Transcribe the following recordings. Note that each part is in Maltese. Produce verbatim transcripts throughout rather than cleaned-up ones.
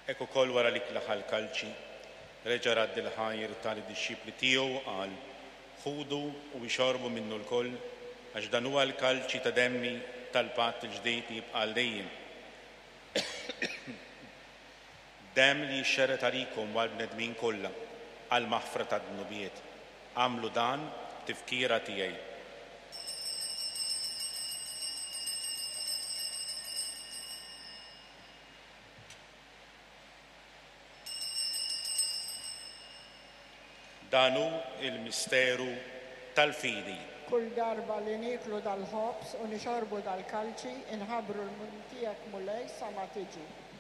Hekk ukoll wara li klaħa l-kalċi, reġa' radd il-ħajr tal-dixxipli tiegħu qal: ħudu u jxorbu minnu l-koll għax dan huwa l-kalċi ta' demmi tal-patt il-ġdid li jibqa' dejjem. Demm li jxerret għalikom wal bnedmin kollha għal maħfra tad-dnubiet. Għamlu dan tifkira tiegħi. Danu il-misteru tal-fidi. Kull darba li niklu dal-ħobs u nixorbu dal-kalċi inħabru l-muntijak mulej sa ma tiġi.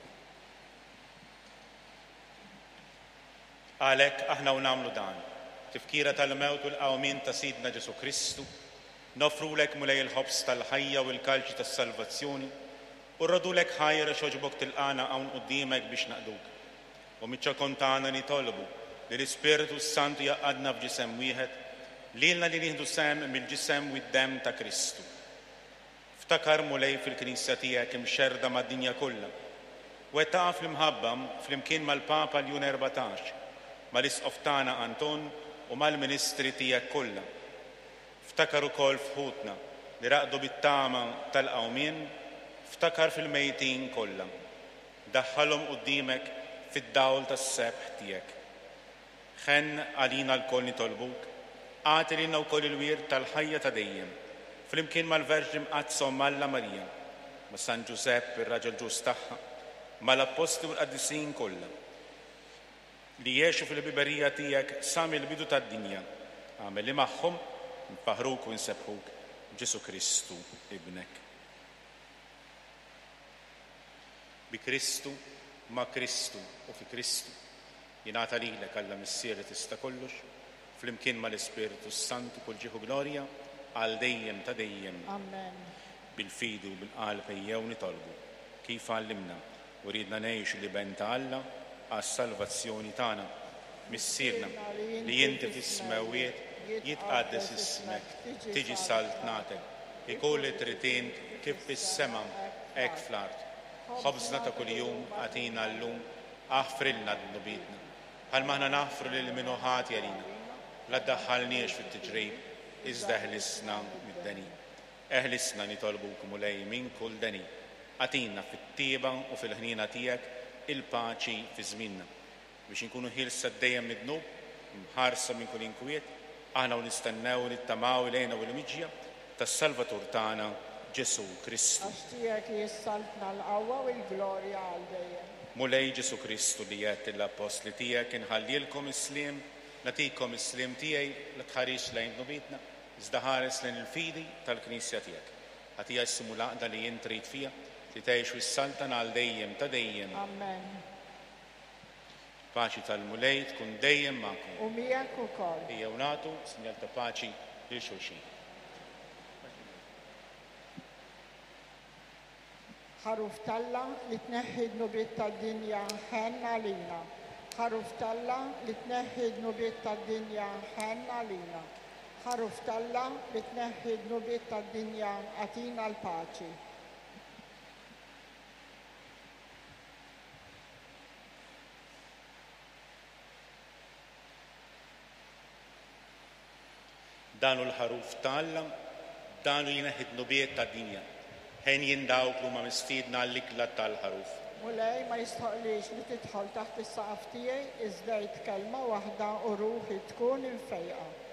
Għalhekk aħna u nagħmlu dan, tifkira tal-mewt u l-qawmin ta' Sidna Ġesu Kristu, nofrulek mulej il-ħobs tal-ħajja u l-kalċi tas-salvazzjoni u rrodulek ħajra xogħġbok tilqana hawn quddiemek biex naqduk. U miċ-ċokon tagħna nitolbu li l-Ispiritu Santu jaqadna f'ġisem wieħed lilna li nieħdu sem mill-ġisem u d-demm ta' Kristu. Ftakar mulej fil-Knisja tiegħek imxerda mad-dinja kollha. Wettaqa fl-imħabba flimkien mal-Papa Ljun erbatax, mal-Isqof tagħna Anton u mal-Ministri tiegħek kollha. Ftakar ukoll f'ħutna li raqdu bit-tama tal-qawmien, ftakar fil-mejtin kollha. Daħħalhom quddiemek fid-dawl tas-sebħ tiegħek. Ħenn għalina l-koll nitolbuk, għati lilna wkoll il-wir tal-ħajja ta' dejjem, flimkien mal-Verġi mqazza Malla Marija, ma' San Ġusepp ir-raġel ġus tagħha, mal-apposti u l-qaddisin kollha li jgħixu fil-biberija tiegħek sa mill-bidu tad-dinja. Għamel li magħhom nfaħruk u nsebħuk Ġesu Kristu ibnek. Bi Kristu, ma' Kristu u fi Kristu jingħata lilek Alla missier li tista' kollox, flimkien mal-Ispiritu Santu kull ġieħu glorja għal dejjem ta' dejjem. Amen. Bil-fidu u bil-qalb ejjew nitolbu kif għallimna u ridna ngħixu li ben ta' Alla għas-salvazzjoni tagħna. Missierna li inti fis-smawiet jitqaddes ismek, tiġi saltnatek, ikun li trid kif fis-sema hekk fl-art. Ħobżna ta' kuljum għatina llum, aħfrilna d-nubietna bħal maħna naħfru lil min ħati għalina. La ddaħħalniex fit-tiġrib, iżda eħlisna mid-deni. Eħlisna nitolbuk mulej minn kull deni. Għatina fit-tieba u fil-ħnina tiegħek il-paċi fi żmienna biex inkunu ħilsa dejjem mid-dnub, mħarsa minn kull inkwiet, aħna u nistennew nittamaw lejna u l-miġja tas-Salvatur tagħna Ġesu Kristu. Għax tiegħek jissaltna l-qawwa u l-glorja għal dejjem. Mulej Ġesu Kristu li jgħid l-apostli tiegħek inħallilkom is-sliem, nagħtikom is-sliem tiegħi la tħarix lejn nubietna, iżda ħares lejn il-fidi tal-Knisja tiegħek. Ħatija s-simu laqda li jien trid fiha li tgħix wis-saltan għal dejjem ta' dejjem. Amen. Paċi tal-mulej tkun dejjem magħkom. U miegħek ukoll. Ejjew nagħtu sinjal ta' paċi lil xulxin. ħaruf talla li tneħħi d-nubiet tad-dinja ħenna lina. ħaruf talla li tneħħi d-nubiet tad-dinja ħenna lina. ħaruf talla li tneħħi d-nubiet tad-dinja għatina l-paċi. Danu l-ħaruf talla, danu jneħħi d-nubiet tad-dinja. Ħen jindawk lu ma mistiedna l-ikla tal-ħaruf. Mulej ma jistħoqlix li tidħol taħt is-saqaf tiegħi iżda kelma waħda u ruħi tkun infejqa.